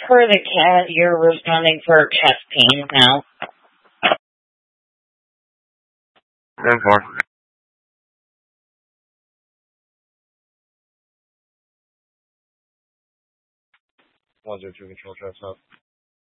For the cat, you're responding for chest pain now. That's fine. One, 2, control, chest up.